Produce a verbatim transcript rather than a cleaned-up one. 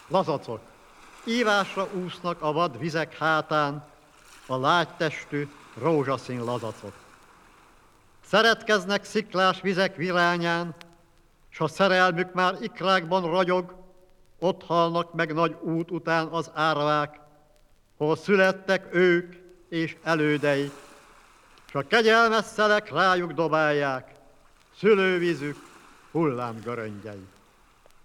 Lazacok, ívásra úsznak a vad vizek hátán, a lágytestű, rózsaszín lazacok. Szeretkeznek sziklás vizek virányán, s a szerelmük már ikrákban ragyog, ott halnak meg nagy út után az árvák, hol születtek ők és elődeik, s a kegyelmes szelek rájuk dobálják, szülővízük hullámgöröngyeit.